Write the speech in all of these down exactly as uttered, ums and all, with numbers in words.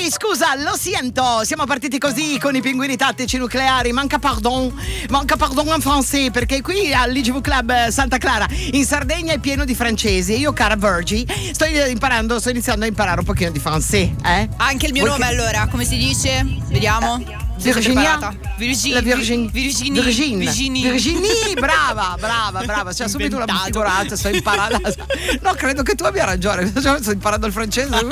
Sì, scusa, lo sento. Siamo partiti così con i pinguini tattici nucleari. Manca pardon, manca pardon en français, perché qui all'I G V Club Santa Clara in Sardegna è pieno di francesi. E io, cara Virgie, sto imparando, sto iniziando a imparare un pochino di francais, eh? Anche il mio Vuoi nome, che... allora, come si dice? Vediamo. Virginia? Virginia. La Virginia. Virginia. Virginia. Virginia. Virginia, brava, brava, brava. C'è subito una figurata, sto imparando. No, credo che tu abbia ragione. Sto imparando il francese. Uh.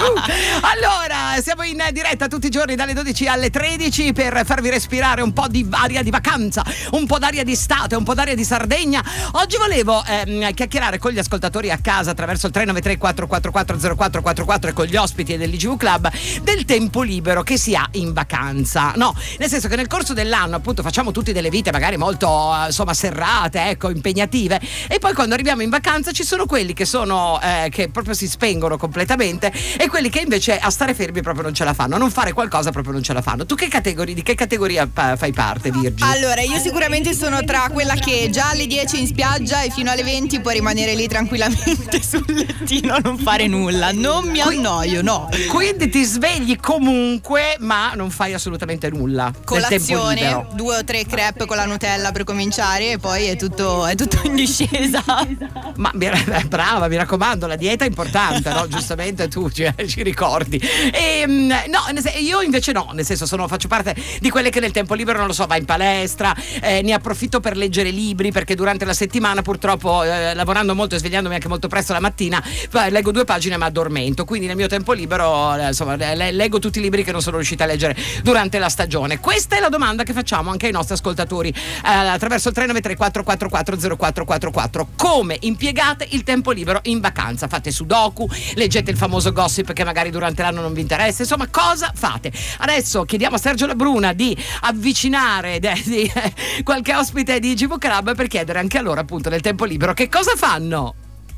Allora, siamo in diretta tutti i giorni dalle dodici alle tredici per farvi respirare un po' di aria di vacanza, un po' d'aria di estate, un po' d'aria di Sardegna. Oggi volevo ehm, chiacchierare con gli ascoltatori a casa attraverso il tre nove tre quattro quattro quattro zero quattro quattro quattro e con gli ospiti dell'I G V Club del tempo libero che si ha in vacanza. No, nel senso che nel corso dell'anno appunto facciamo tutti delle vite magari molto insomma serrate, ecco, impegnative, e poi quando arriviamo in vacanza ci sono quelli che sono eh, che proprio si spengono completamente e quelli che invece a stare fermi proprio non ce la fanno, a non fare qualcosa proprio non ce la fanno. Tu che categoria, di che categoria pa- fai parte, Virgi? Allora, io sicuramente sono tra quella che già alle dieci in spiaggia e fino alle venti può rimanere lì tranquillamente sul lettino a non fare nulla, non mi annoio, no. Quindi ti svegli comunque ma non fai assolutamente nulla. Colazione, due o tre crepe con la Nutella per cominciare e poi è tutto, è tutto in discesa. Ma brava, mi raccomando, la dieta è importante, no? Giustamente tu ci, ci ricordi. E, no, io invece no, nel senso sono, faccio parte di quelle che nel tempo libero, non lo so, va in palestra, eh, ne approfitto per leggere libri, perché durante la settimana purtroppo eh, lavorando molto e svegliandomi anche molto presto la mattina leggo due pagine ma addormento, quindi nel mio tempo libero eh, insomma leggo tutti i libri che non sono riuscita a leggere durante la stagione. Questa è la domanda che facciamo anche ai nostri ascoltatori eh, attraverso il tre nove tre quattro quattro quattro zero quattro quattro quattro. Come impiegate il tempo libero in vacanza? Fate sudoku, leggete il famoso gossip che magari durante l'anno non vi interessa, insomma cosa fate? Adesso chiediamo a Sergio Labruna di avvicinare de, di, eh, qualche ospite di I G V Club per chiedere anche a loro appunto nel tempo libero che cosa fanno.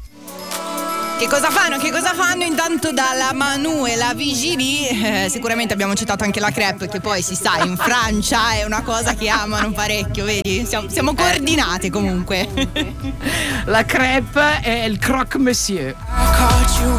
Che cosa fanno? Che cosa fanno? Intanto dalla Manu e la Vigili eh, sicuramente abbiamo citato anche la crepe, che poi si sa in Francia è una cosa che amano parecchio, vedi? Siamo, siamo coordinate comunque. La crepe è il croque monsieur.